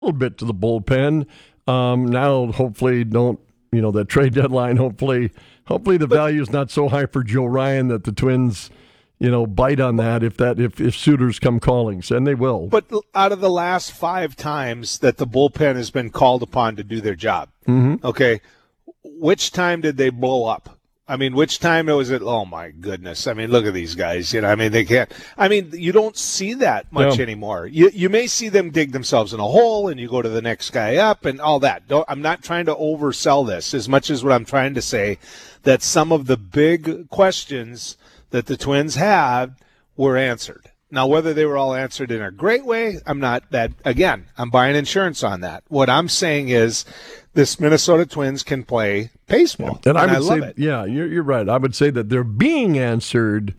little bit to the bullpen. Now, hopefully, that trade deadline. Hopefully, the value is not so high for Joe Ryan that the Twins, bite on that if suitors come calling, and they will. But out of the last 5 times that the bullpen has been called upon to do their job, okay, which time did they blow up? I mean, which time was it? Oh my goodness! I mean, look at these guys. They can't. I mean, you don't see that much anymore. You may see them dig themselves in a hole, and you go to the next guy up, and all that. I'm not trying to oversell this as much as what I'm trying to say that some of the big questions that the Twins had were answered. Now, whether they were all answered in a great way, I'm not that. Again, I'm buying insurance on that. What I'm saying is, this Minnesota Twins can play baseball, and I love say, it. Yeah, you're right. I would say that they're being answered.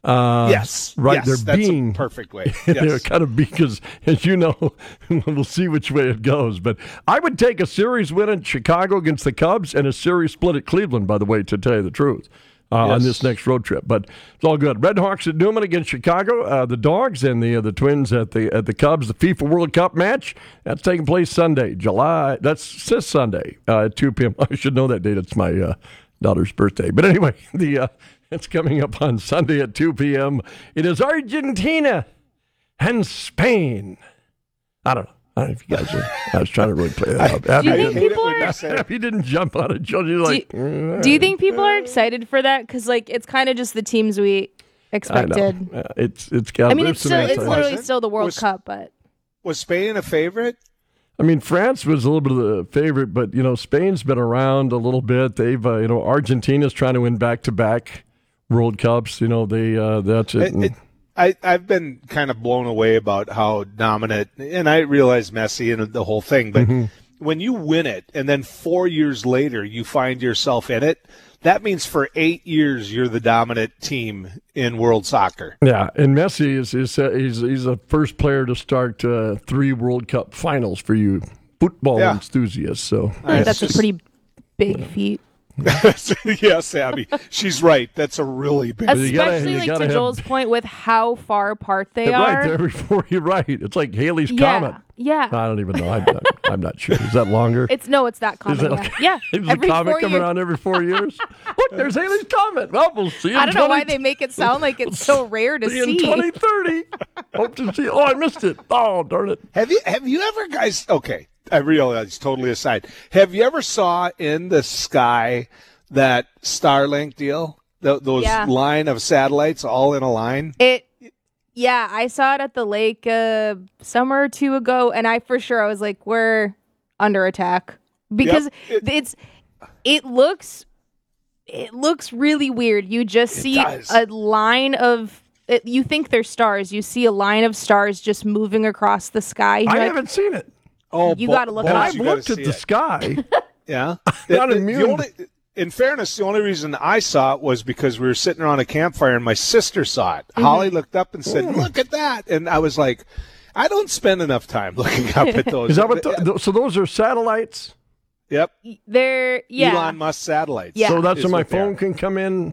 Yes, right. Yes, they're being a perfect way. Yes. They're kind of because, as you know, we'll see which way it goes. But I would take a series win in Chicago against the Cubs and a series split at Cleveland. By the way, to tell you the truth. On this next road trip, but it's all good. Red Hawks at Newman against Chicago, the Dogs and the Twins at the Cubs. The FIFA World Cup match that's taking place Sunday, That's this Sunday at 2 p.m. I should know that date. It's my daughter's birthday. But anyway, it's coming up on Sunday at 2 p.m. It is Argentina and Spain. I don't know if you guys are. I was trying to really play that up. Do you think people are? If you didn't jump on it, you're like. Do you think people are excited for that? Because it's kind of just the teams we expected. I know. It's got. I mean, it's literally still the World Cup, but was Spain a favorite? I mean, France was a little bit of the favorite, but Spain's been around a little bit. They've Argentina's trying to win back-to-back World Cups. That's it. I've been kind of blown away about how dominant, and I realize Messi and the whole thing, but when you win it and then 4 years later you find yourself in it, that means for 8 years you're the dominant team in world soccer. Yeah, and Messi he's the first player to start 3 World Cup finals for you football enthusiasts. So that's a pretty big feat. Yes, Abby, she's right. That's a really big, especially to Joel's point with how far apart they are. Right there before you're right. It's like Halley's Comet. Yeah, I don't even know. I'm not sure. Is that longer? It's that comet. Okay? Yeah. Is a comet coming around every 4 years? Look, there's Haley's Comet. Well, we'll see. I don't know why they make it sound like it's so rare to see. In 2030. Hope to see. Oh, I missed it. Oh, darn it. Have you ever, guys? Okay. I realize, totally aside. Have you ever saw in the sky that Starlink deal? Those line of satellites all in a line? Yeah, I saw it at the lake summer or 2 ago, and I was like, we're under attack. Because it looks really weird. You just see a line of... you think they're stars. You see a line of stars just moving across the sky. I haven't seen it. Oh, you got to look at it. I've looked at the sky. Yeah. Not immune. In fairness, the only reason I saw it was because we were sitting around a campfire and my sister saw it. Holly looked up and said, "Look at that." And I was like, I don't spend enough time looking up at those. Is that what so those are satellites? Yep. They're Elon Musk satellites. Yeah. So that's where my phone can come in?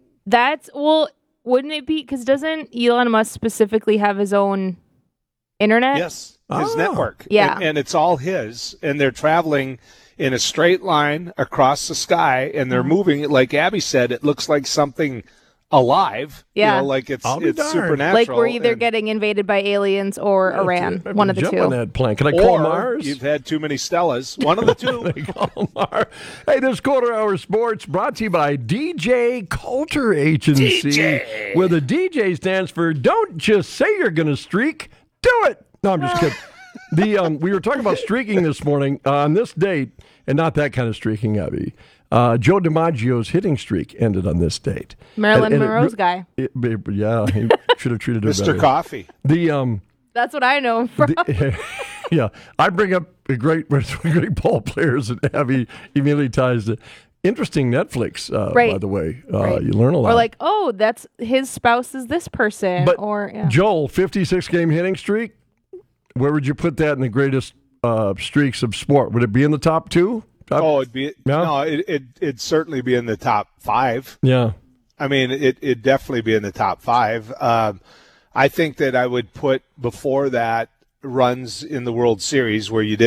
Wouldn't it be? Because doesn't Elon Musk specifically have his own internet? Yes. His network. Yeah. And it's all his. And they're traveling in a straight line across the sky, and they're moving it. Like Abby said, it looks like something alive. Yeah. Like it's supernatural. Like we're either getting invaded by aliens or Iran. One of the two. On that plan. Can I call Mars? You've had too many Stellas. One of the two. Call Mars. Hey, this Quarter Hour Sports brought to you by DJ Culture Agency, DJ. where the DJ stands for Don't Just Say You're Going to Streak, Do It. No, I'm just kidding. We were talking about streaking this morning on this date, and not that kind of streaking, Abby. Joe DiMaggio's hitting streak ended on this date. Marilyn Monroe's guy. Yeah, he should have treated her better. Mr. Coffee. That's what I know him from. Yeah, I bring up great ball players, and Abby immediately ties to interesting Netflix. Right. By the way, you learn a lot. Or like, oh, that's his spouse is this person. But Joel, 56-game hitting streak. Where would you put that in the greatest streaks of sport? Would it be in the top 2? It'd be it'd certainly be in the top 5. Yeah, I mean, it'd definitely be in the top 5. I think that I would put before that runs in the World Series where you